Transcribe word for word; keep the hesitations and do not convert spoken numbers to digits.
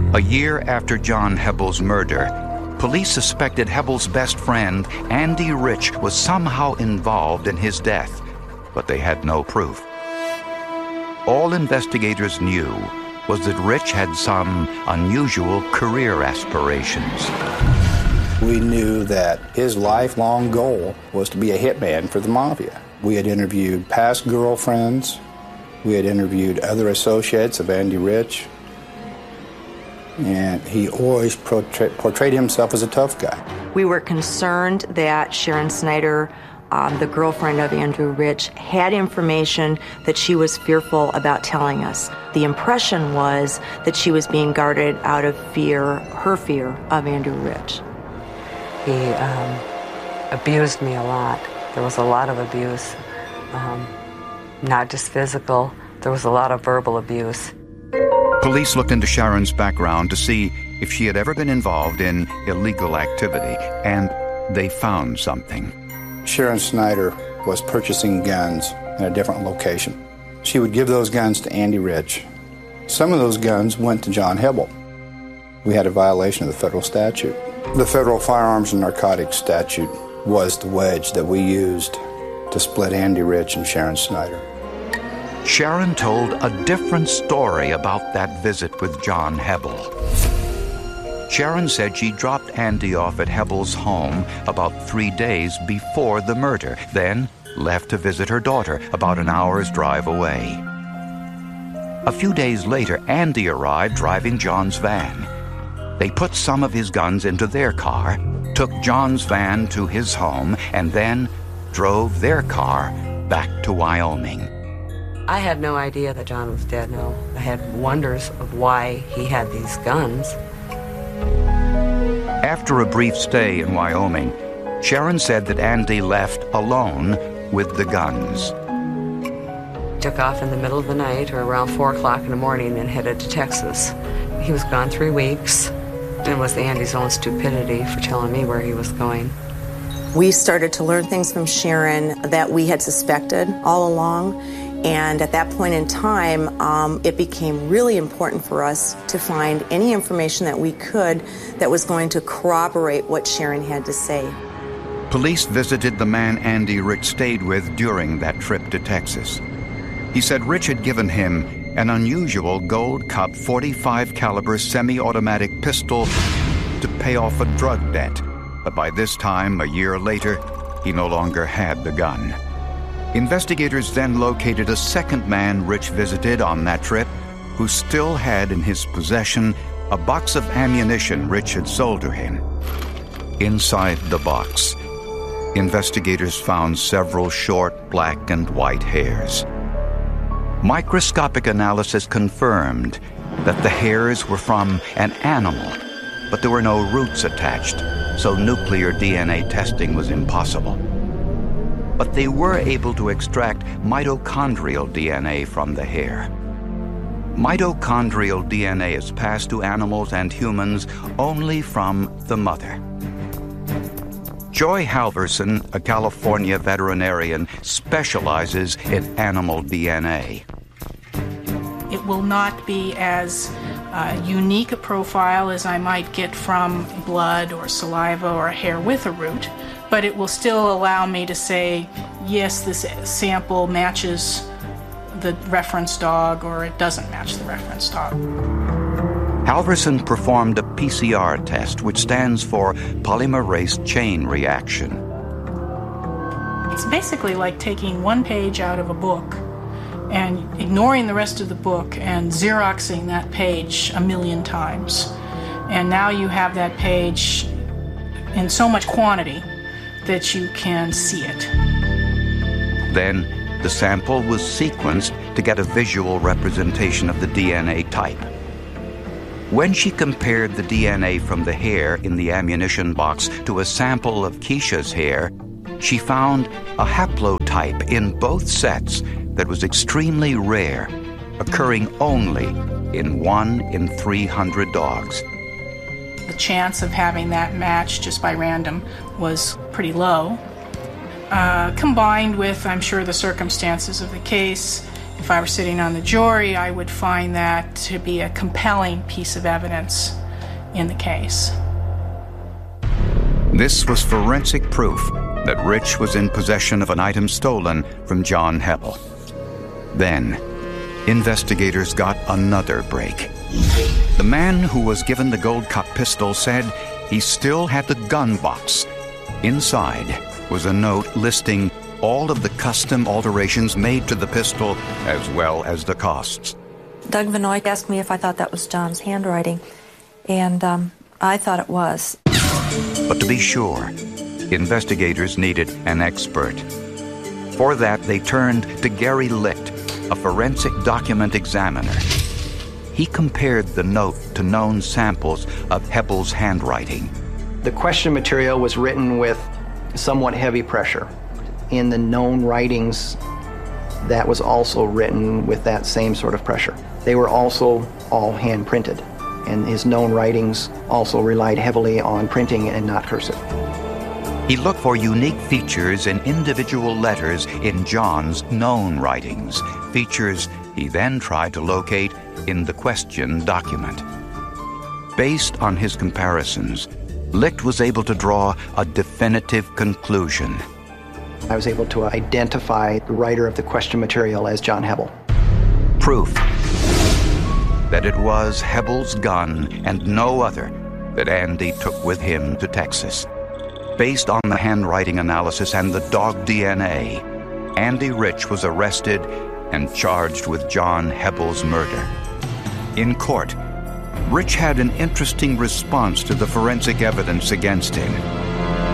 A year after John Hebble's murder, police suspected Hebble's best friend, Andy Rich, was somehow involved in his death, but they had no proof. All investigators knew was that Rich had some unusual career aspirations. We knew that his lifelong goal was to be a hitman for the mafia. We had interviewed past girlfriends. We had interviewed other associates of Andy Rich. And he always portray- portrayed himself as a tough guy. We were concerned that Sharon Snyder, um, the girlfriend of Andrew Rich, had information that she was fearful about telling us. The impression was that she was being guarded out of fear, her fear of Andrew Rich. He um, abused me a lot. There was a lot of abuse, um, not just physical. There was a lot of verbal abuse. Police looked into Sharon's background to see if she had ever been involved in illegal activity, and they found something. Sharon Snyder was purchasing guns in a different location. She would give those guns to Andy Rich. Some of those guns went to John Hebble. We had a violation of the federal statute. The federal firearms and narcotics statute was the wedge that we used to split Andy Rich and Sharon Snyder. Sharon told a different story about that visit with John Hebble. Sharon said she dropped Andy off at Hebble's home about three days before the murder, then left to visit her daughter about an hour's drive away. A few days later, Andy arrived driving John's van. They put some of his guns into their car, took John's van to his home, and then drove their car back to Wyoming. I had no idea that John was dead, no. I had wonders of why he had these guns. After a brief stay in Wyoming, Sharon said that Andy left alone with the guns. Took off in the middle of the night or around four o'clock in the morning and headed to Texas. He was gone three weeks. It was Andy's own stupidity for telling me where he was going. We started to learn things from Sharon that we had suspected all along. And at that point in time, um, it became really important for us to find any information that we could that was going to corroborate what Sharon had to say. Police visited the man Andy Rich stayed with during that trip to Texas. He said Rich had given him an unusual Gold Cup forty-five caliber semi-automatic pistol to pay off a drug debt. But by this time, a year later, he no longer had the gun. Investigators then located a second man Rich visited on that trip who still had in his possession a box of ammunition Rich had sold to him. Inside the box, investigators found several short black and white hairs. Microscopic analysis confirmed that the hairs were from an animal, but there were no roots attached, so nuclear D N A testing was impossible. But they were able to extract mitochondrial D N A from the hair. Mitochondrial D N A is passed to animals and humans only from the mother. Joy Halverson, a California veterinarian, specializes in animal D N A. It will not be as uh, unique a profile as I might get from blood or saliva or hair with a root, but it will still allow me to say, yes, this sample matches the reference dog, or it doesn't match the reference dog. Halverson performed a P C R test, which stands for polymerase chain reaction. It's basically like taking one page out of a book and ignoring the rest of the book and Xeroxing that page a million times. And now you have that page in so much quantity that you can see it. Then the sample was sequenced to get a visual representation of the D N A type. When she compared the D N A from the hair in the ammunition box to a sample of Keisha's hair, she found a haplotype in both sets that was extremely rare, occurring only in one in three hundred dogs. The chance of having that match just by random was pretty low. Uh, combined with, I'm sure, the circumstances of the case If I were sitting on the jury, I would find that to be a compelling piece of evidence in the case. This was forensic proof that Rich was in possession of an item stolen from John Hebel. Then, investigators got another break. The man who was given the Gold Cup pistol said he still had the gun box. Inside was a note listing all of the custom alterations made to the pistol, as well as the costs. Doug Vanoy asked me if I thought that was John's handwriting, and um, I thought it was. But to be sure, investigators needed an expert. For that, they turned to Gary Licht, a forensic document examiner. He compared the note to known samples of Hebel's handwriting. The question material was written with somewhat heavy pressure. In the known writings, that was also written with that same sort of pressure. They were also all hand-printed, and his known writings also relied heavily on printing and not cursive. He looked for unique features in individual letters in John's known writings, features he then tried to locate in the question document. Based on his comparisons, Licht was able to draw a definitive conclusion. I was able to identify the writer of the question material as John Hebel. Proof that it was Hebel's gun and no other that Andy took with him to Texas. Based on the handwriting analysis and the dog D N A, Andy Rich was arrested and charged with John Hebel's murder. In court, Rich had an interesting response to the forensic evidence against him.